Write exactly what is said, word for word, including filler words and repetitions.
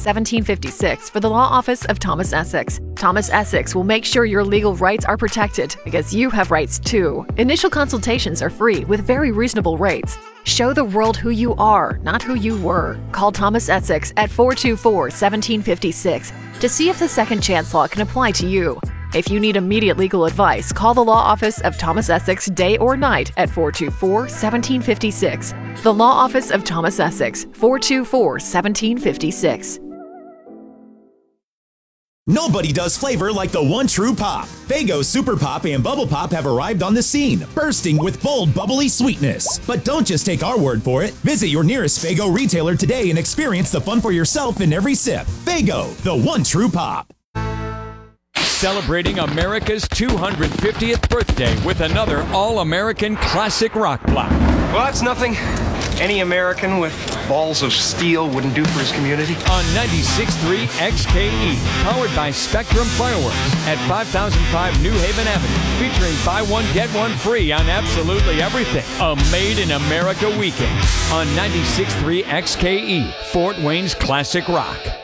seventeen fifty-six for the law office of Thomas Essex. Thomas Essex will make sure your legal rights are protected because you have rights too. Initial consultations are free with very reasonable rates. Show the world who you are, not who you were. Call Thomas Essex at four two four, one seven five six to see if the second chance law can apply to you. If you need immediate legal advice, call the law office of Thomas Essex day or night at four two four, one seven five six. The law office of Thomas Essex, four two four, one seven five six. Nobody does flavor like the one true pop. Faygo Super Pop and Bubble Pop have arrived on the scene, bursting with bold, bubbly sweetness. But don't just take our word for it. Visit your nearest Faygo retailer today and experience the fun for yourself in every sip. Faygo, the one true pop. Celebrating America's two hundred fiftieth birthday with another All-American Classic Rock block. Well, that's nothing any American with balls of steel wouldn't do for his community. On ninety-six point three X K E, powered by Spectrum Fireworks at five thousand five New Haven Avenue, featuring buy one, get one free on absolutely everything. A Made in America weekend on ninety-six point three X K E, Fort Wayne's Classic Rock.